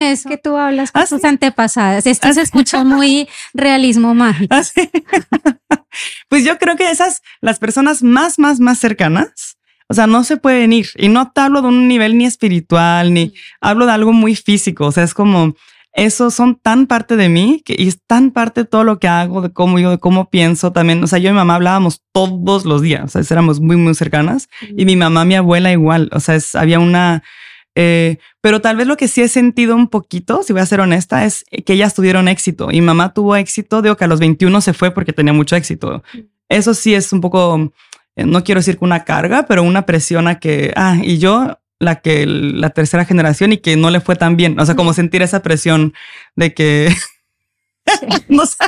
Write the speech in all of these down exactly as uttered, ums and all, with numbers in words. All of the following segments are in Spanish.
es que tú hablas con ¿Ah, tus sí? antepasadas. Esto ¿Ah, se sí? escucha muy realismo mágico. ¿Ah, sí? Pues yo creo que esas, las personas más, más, más cercanas, o sea, no se pueden ir. Y no te hablo de un nivel ni espiritual, ni hablo de algo muy físico. O sea, es como, esos son tan parte de mí que, y es tan parte de todo lo que hago, de cómo yo, de cómo pienso también. O sea, yo y mi mamá hablábamos todos los días. O sea, éramos muy, muy cercanas. Y mi mamá, mi abuela igual. O sea, es, había una... Eh, pero tal vez lo que sí he sentido un poquito, si voy a ser honesta, es que ellas tuvieron éxito. Y mamá tuvo éxito, digo que a los veintiuno se fue porque tenía mucho éxito. Eso sí es un poco, eh, no quiero decir que una carga, pero una presión a que, ah, y yo, la que la tercera generación y que no le fue tan bien. O sea, como sentir esa presión de que, Sí. no sé.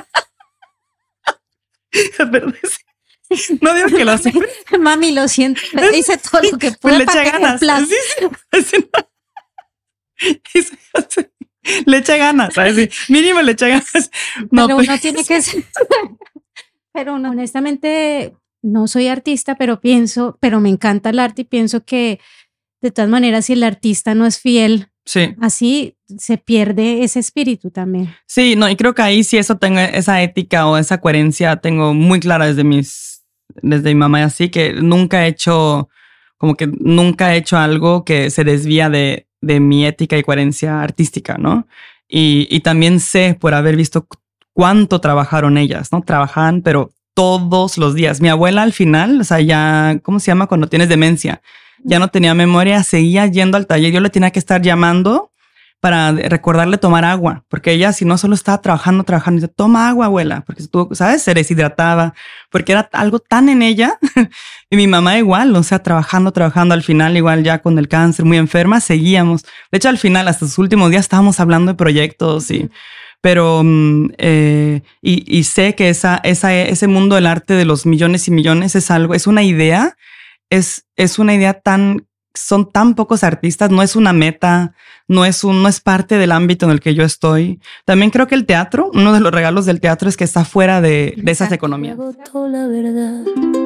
Perdón, sí. No digo que lo hace. Mami, lo siento. Hice todo lo que Pues pude le para echa que ganas. te Sí, sí, sí, no. Y sí, sí. Le echa ganas, ¿sabes? Sí, mínimo le echa ganas. No, pero pues, uno tiene que ser. Pero uno, honestamente, no soy artista, pero pienso, pero me encanta el arte y pienso que de todas maneras, si el artista no es fiel, sí. así se pierde ese espíritu también. Sí, no, y creo que ahí sí eso tengo, esa ética o esa coherencia tengo muy clara desde mis, desde mi mamá y así, que nunca he hecho, como que nunca he hecho algo que se desvía de, de mi ética y coherencia artística, ¿no? Y, y también sé por haber visto cuánto trabajaron ellas, ¿no? Trabajaban, pero todos los días. Mi abuela al final, o sea, ya, ¿cómo se llama? Cuando tienes demencia, ya no tenía memoria, seguía yendo al taller. Yo le tenía que estar llamando para recordarle tomar agua, porque ella, si no, solo estaba trabajando, trabajando, y dice, toma agua, abuela, porque tú, ¿sabes? Se deshidrataba, porque era algo tan en ella. Y mi mamá igual, o sea, trabajando, trabajando, al final igual ya con el cáncer, muy enferma, seguíamos. De hecho, al final, hasta sus últimos días estábamos hablando de proyectos y... Pero, eh, y, y sé que esa, esa, ese mundo del arte de los millones y millones es algo, es una idea, es, es una idea tan, son tan pocos artistas, no es una meta, no es un, no es parte del ámbito en el que yo estoy. También creo que el teatro, uno de los regalos del teatro es que está fuera de, de esas economías. Se agotó la verdad,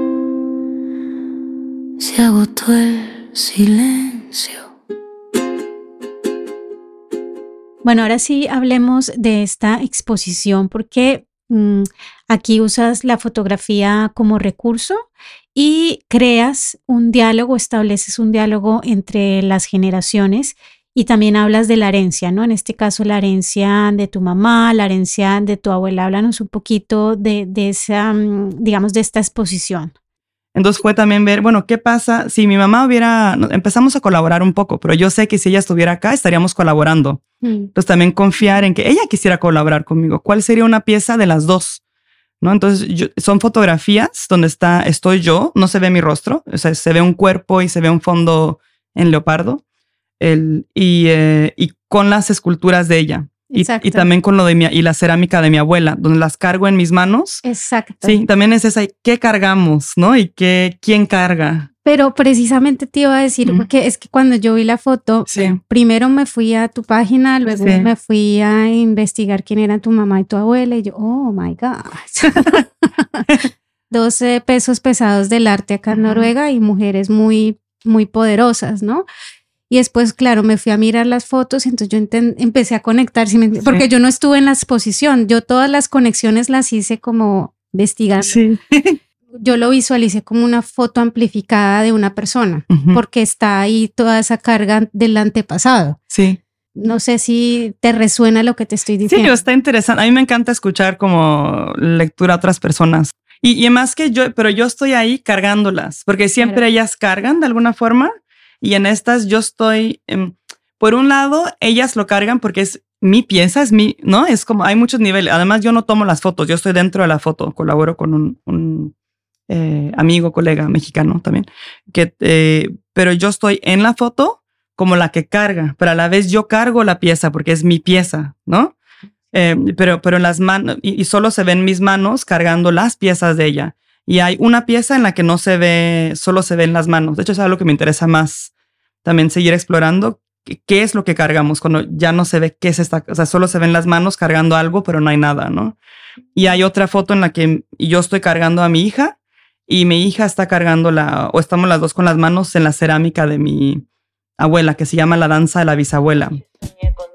se agotó el silencio. Bueno, ahora sí hablemos de esta exposición porque mmm, aquí usas la fotografía como recurso y creas un diálogo, estableces un diálogo entre las generaciones y también hablas de la herencia, ¿no? En este caso, la herencia de tu mamá, la herencia de tu abuela. Háblanos un poquito de, de esa, digamos, de esta exposición. Entonces fue también ver, bueno, ¿qué pasa si mi mamá hubiera, empezamos a colaborar un poco, pero yo sé que si ella estuviera acá estaríamos colaborando. Mm. Entonces también confiar en que ella quisiera colaborar conmigo. ¿Cuál sería una pieza de las dos? ¿No? Entonces yo, son fotografías donde está, estoy yo, no se ve mi rostro, o sea, se ve un cuerpo y se ve un fondo en leopardo el, y, eh, y con las esculturas de ella. Y, y también con lo de mi, y la cerámica de mi abuela, donde las cargo en mis manos. Exacto. Sí, también es esa, ¿qué cargamos? ¿No? Y qué, ¿quién carga? Pero precisamente te iba a decir, mm. porque es que cuando yo vi la foto, sí. primero me fui a tu página, luego sí. me fui a investigar quién eran tu mamá y tu abuela, y yo, oh my God. doce pesos pesados del arte acá en Noruega y mujeres muy, muy poderosas, ¿no? Y después, claro, me fui a mirar las fotos y entonces yo enten- empecé a conectar, ¿sí me entiendes? Porque yo no estuve en la exposición, yo todas las conexiones las hice como investigando. Sí. Yo lo visualicé como una foto amplificada de una persona, uh-huh. porque está ahí toda esa carga del antepasado. Sí. No sé si te resuena lo que te estoy diciendo. Sí, está interesante. A mí me encanta escuchar como lectura a otras personas. Y, y más que yo, pero yo estoy ahí cargándolas, porque siempre claro. ellas cargan de alguna forma. Y en estas yo estoy, eh, por un lado, ellas lo cargan porque es mi pieza, es mi, ¿no? Es como, hay muchos niveles. Además, yo no tomo las fotos, yo estoy dentro de la foto. Colaboro con un, un eh, amigo, colega mexicano también. Que, eh, pero yo estoy en la foto como la que carga, pero a la vez yo cargo la pieza porque es mi pieza, ¿no? Eh, pero, pero en las manos, y, y solo se ven mis manos cargando las piezas de ella. Y hay una pieza en la que no se ve, solo se ven las manos. De hecho, es algo que me interesa más también seguir explorando. ¿Qué es lo que cargamos cuando ya no se ve qué es esta? O sea, solo se ven las manos cargando algo, pero no hay nada, ¿no? Y hay otra foto en la que yo estoy cargando a mi hija y mi hija está cargando la, o estamos las dos con las manos en la cerámica de mi abuela, que se llama La Danza de la Bisabuela.